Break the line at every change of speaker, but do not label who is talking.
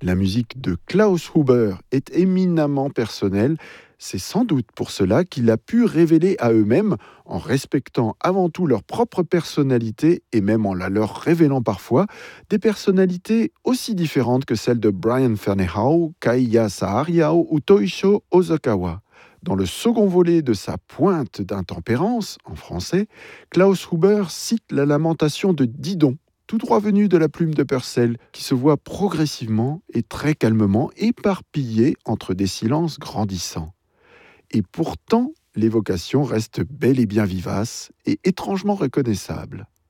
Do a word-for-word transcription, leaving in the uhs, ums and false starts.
La musique de Klaus Huber est éminemment personnelle. C'est sans doute pour cela qu'il a pu révéler à eux-mêmes, en respectant avant tout leur propre personnalité et même en la leur révélant parfois, des personnalités aussi différentes que celles de Brian Ferneyhough, Kaiya Sahariao ou Toisho Ozokawa. Dans le second volet de sa Pointe d'intempérance, en français, Klaus Huber cite la lamentation de Didon, tout droit venu de la plume de Purcell, qui se voit progressivement et très calmement éparpillée entre des silences grandissants. Et pourtant, l'évocation reste bel et bien vivace et étrangement reconnaissable.